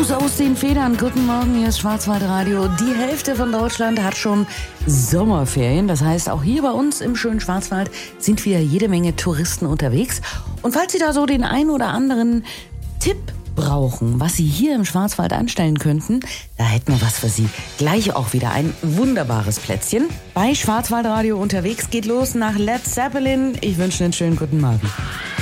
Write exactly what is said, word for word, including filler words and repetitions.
Raus aus den Federn. Guten Morgen, hier ist Schwarzwaldradio. Die Hälfte von Deutschland hat schon Sommerferien. Das heißt, auch hier bei uns im schönen Schwarzwald sind wieder jede Menge Touristen unterwegs. Und falls Sie da so den einen oder anderen Tipp brauchen, was Sie hier im Schwarzwald anstellen könnten, da hätten wir was für Sie. Gleich auch wieder ein wunderbares Plätzchen. Bei Schwarzwaldradio unterwegs geht los nach Led Zeppelin. Ich wünsche einen schönen guten Morgen.